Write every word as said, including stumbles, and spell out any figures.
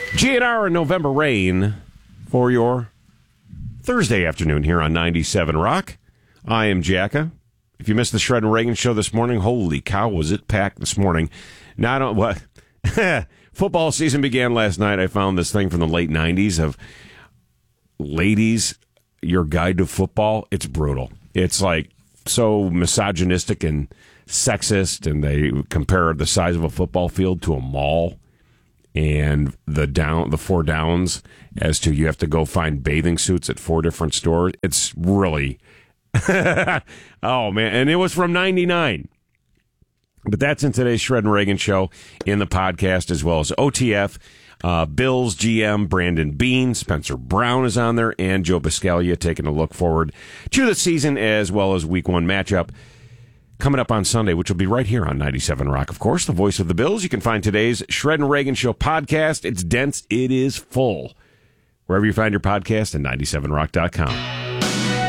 G N R and November Rain for your Thursday afternoon here on ninety-seven Rock. I am Jacka. If you missed the Shred and Reagan show this morning, holy cow, was it packed this morning. Not on what football season began last night. I found this thing from the late nineties of Ladies, Your Guide to Football. It's brutal. It's like so misogynistic and sexist, and they compare the size of a football field to a mall. And the down, the four downs as to you have to go find bathing suits at four different stores. It's really, oh man! And it was from ninety-nine. But that's in today's Shred and Reagan show in the podcast, as well as O T F. Uh, Bills G M Brandon Beane, Spencer Brown is on there, and Joe Biscaglia taking a look forward to the season as well as Week One matchup. Coming up on Sunday, which will be right here on ninety-seven Rock, of course, the voice of the Bills. You can find today's Shred and Reagan Show podcast. It's dense. It is full. Wherever you find your podcast, and ninety-seven rock dot com.